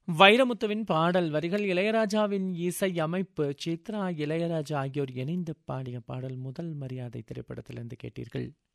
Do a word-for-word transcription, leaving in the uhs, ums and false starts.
வைரமுத்துவின் பாடல் வரிகள், இளையராஜாவின் இசை அமைப்பு, சித்ரா, இளையராஜா ஆகியோர் இணைந்து பாடிய பாடல் முதல் மரியாதை திரைப்படத்திலிருந்து கேட்டீர்கள்.